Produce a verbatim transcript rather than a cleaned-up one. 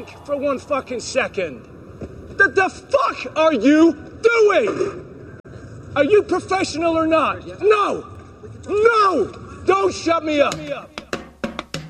think for one fucking second. What the fuck are you doing? Are you professional or not? No! No! Don't shut me up!